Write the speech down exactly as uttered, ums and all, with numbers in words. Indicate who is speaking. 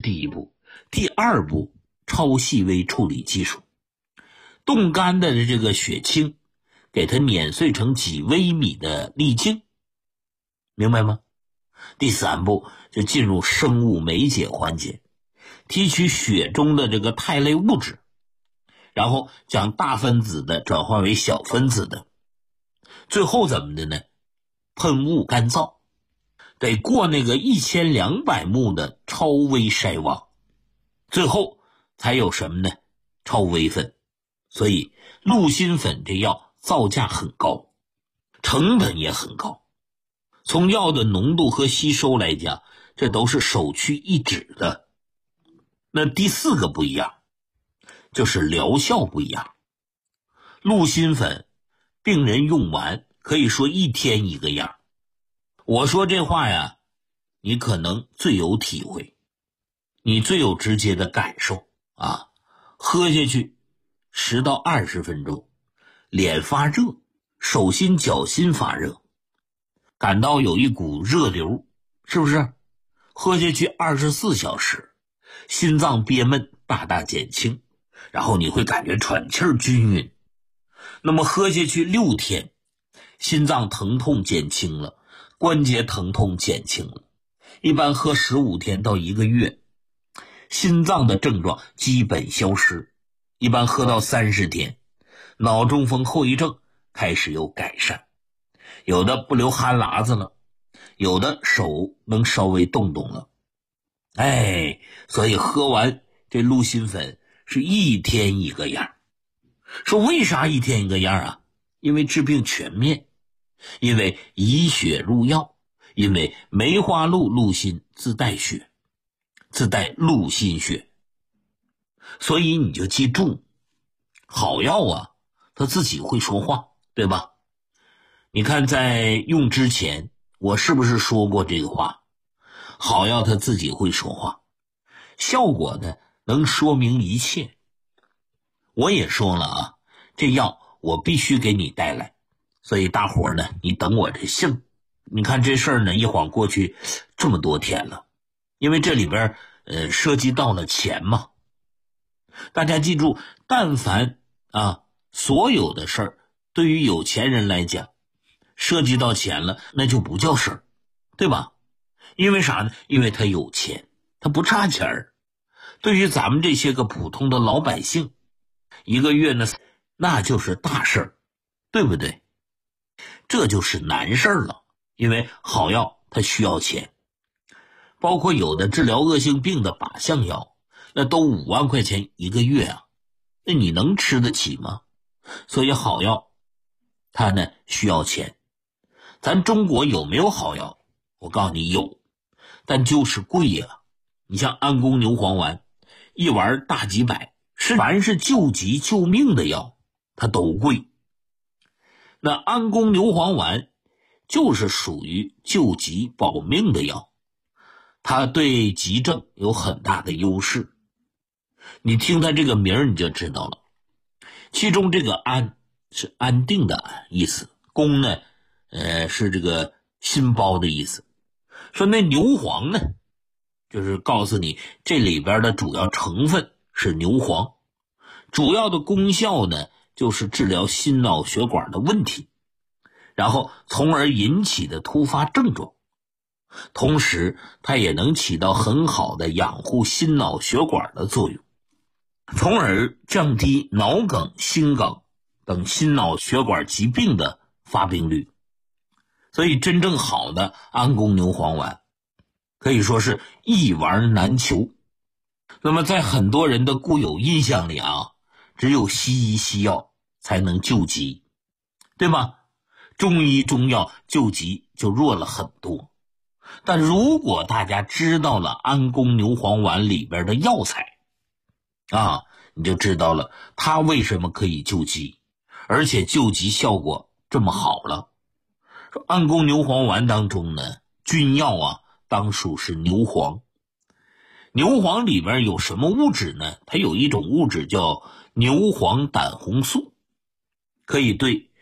Speaker 1: 第一步。第二步，超细微处理技术，冻干的这个血清给它碾碎成几微米的粒径，明白吗？第三步就进入生物酶解环节，提取血中的这个肽类物质，然后将大分子的转化为小分子的，最后怎么的呢？喷雾干燥，得过那个一千两百目的超微筛网，最后才有什么呢？超微粉。所以鹿心粉这药造价很高，成本也很高，从药的浓度和吸收来讲，这都是首屈一指的。那第四个不一样，就是疗效不一样。鹿心粉病人用完可以说一天一个样，我说这话呀，你可能最有体会，你最有直接的感受啊。喝下去十到二十分钟，脸发热，手心脚心发热，感到有一股热流，是不是？喝下去二十四小时，心脏憋闷大大减轻，然后你会感觉喘气儿均匀。那么喝下去六天，心脏疼痛减轻了，关节疼痛减轻了。一般喝十五天到一个月，心脏的症状基本消失。一般喝到三十天，脑中风后遗症开始有改善，有的不流汗喇子了，有的手能稍微动动了。哎，所以喝完这鹿心粉是一天一个样。说为啥一天一个样啊？因为治病全面，因为以血入药，因为梅花鹿鹿心自带血，自带鹿心血。所以你就记住，好药啊，它自己会说话，对吧？你看在用之前，我是不是说过这个话？好药它自己会说话，效果呢能说明一切。我也说了啊，这药我必须给你带来，所以大伙呢，你等我这信。你看这事儿呢，一晃过去这么多天了，因为这里边呃涉及到了钱嘛。大家记住，但凡啊所有的事儿，对于有钱人来讲，涉及到钱了，那就不叫事儿，对吧？因为啥呢？因为他有钱，他不差钱儿。对于咱们这些个普通的老百姓，一个月呢，那就是大事儿，对不对？这就是难事儿了，因为好药它需要钱，包括有的治疗恶性病的靶向药，那都五万块钱一个月啊，那你能吃得起吗？所以好药它呢需要钱。咱中国有没有好药？我告诉你有，但就是贵呀。你像安宫牛黄丸，一丸大几百，是凡是救急救命的药它都贵。那安宫牛黄丸就是属于救急保命的药，它对急症有很大的优势。你听它这个名儿你就知道了，其中这个安是安定的安意思，宫呢呃是这个心包的意思。说那牛黄呢，就是告诉你这里边的主要成分是牛黄，主要的功效呢就是治疗心脑血管的问题，然后从而引起的突发症状，同时它也能起到很好的养护心脑血管的作用，从而降低脑梗、心梗等心脑血管疾病的发病率。所以真正好的安宫牛黄丸可以说是一丸难求。那么在很多人的固有印象里啊，只有西医西药才能救急，对吧？中医中药救急就弱了很多。但如果大家知道了安宫牛黄丸里边的药材啊，你就知道了它为什么可以救急，而且救急效果这么好了。说安宫牛黄丸当中呢，君药啊当属是牛黄。牛黄里边有什么物质呢？它有一种物质叫牛黄胆红素，可以对